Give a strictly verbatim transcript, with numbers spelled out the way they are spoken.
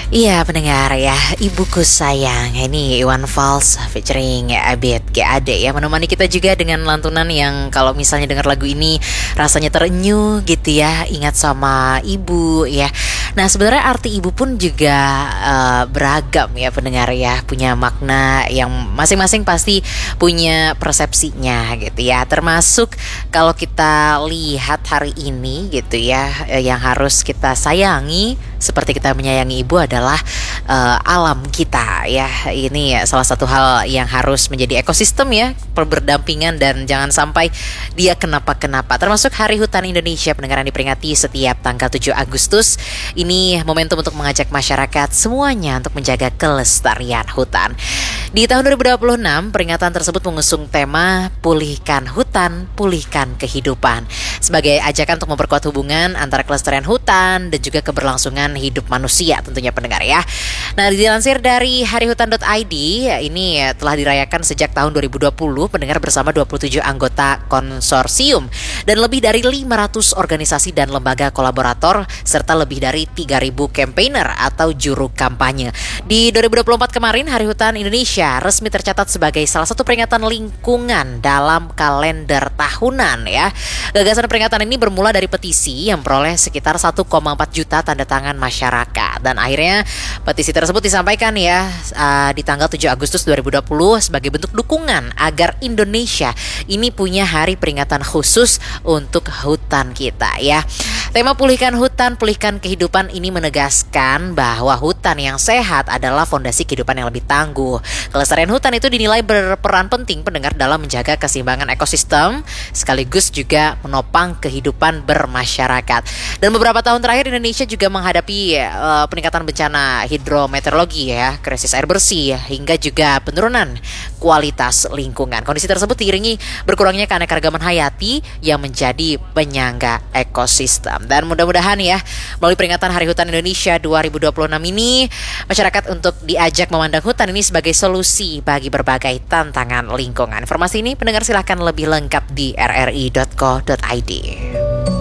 Iya pendengar ya, ibuku sayang. Ini Iwan Fals featuring Abid G A D ya, menemani kita juga dengan lantunan yang kalau misalnya dengar lagu ini rasanya terenyuh gitu ya, ingat sama ibu ya. Nah sebenarnya arti ibu pun juga uh, beragam ya pendengar ya, punya makna yang masing-masing pasti punya persepsinya gitu ya. Termasuk kalau kita lihat hari ini gitu ya, yang harus kita sayangi seperti kita menyayangi ibu adalah uh, alam kita ya. Ini salah satu hal yang harus menjadi ekosistem ya, berdampingan dan jangan sampai dia kenapa-kenapa. Termasuk Hari Hutan Indonesia pendengaran diperingati setiap tanggal tujuh Agustus. Ini momentum untuk mengajak masyarakat semuanya untuk menjaga kelestarian hutan. Di tahun dua ribu dua puluh enam, peringatan tersebut mengusung tema Pulihkan Hutan, Pulihkan Kehidupan sebagai ajakan untuk memperkuat hubungan antara kelestarian hutan dan juga keberlangsungan hidup manusia tentunya pendengar ya. Nah, dilansir dari harihutan dot i d, ini telah dirayakan sejak tahun dua ribu dua puluh pendengar bersama dua puluh tujuh anggota konsorsium dan lebih dari lima ratus organisasi dan lembaga kolaborator serta lebih dari tiga ribu campaigner atau juru kampanye. Di dua ribu dua puluh empat kemarin, Hari Hutan Indonesia resmi tercatat sebagai salah satu peringatan lingkungan dalam kalender tahunan ya. Gagasan peringatan ini bermula dari petisi yang memperoleh sekitar satu koma empat juta tanda tangan masyarakat dan akhirnya petisi tersebut disampaikan ya uh, di tanggal tujuh Agustus dua ribu dua puluh sebagai bentuk dukungan agar Indonesia ini punya hari peringatan khusus untuk hutan kita ya. Tema Pulihkan Hutan, Pulihkan Kehidupan ini menegaskan bahwa hutan yang sehat adalah fondasi kehidupan yang lebih tangguh. Kelestarian hutan itu dinilai berperan penting pendengar dalam menjaga keseimbangan ekosistem sekaligus juga menopang kehidupan bermasyarakat. Dan beberapa tahun terakhir Indonesia juga menghadapi uh, peningkatan bencana hidrometeorologi ya, krisis air bersih hingga juga penurunan kualitas lingkungan. Kondisi tersebut diiringi berkurangnya keanekaragaman hayati yang menjadi penyangga ekosistem. Dan mudah-mudahan ya melalui peringatan Hari Hutan Indonesia dua ribu dua puluh enam ini masyarakat untuk diajak memandang hutan ini sebagai solusi bagi berbagai tantangan lingkungan. Informasi ini pendengar silahkan lebih lengkap di r r i dot co dot i d.